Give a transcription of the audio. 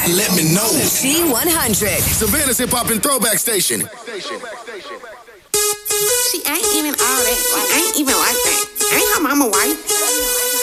let me know. C100. Savannah's hip hop and throwback station. She ain't even all that. Like, ain't even like that. Ain't her mama white.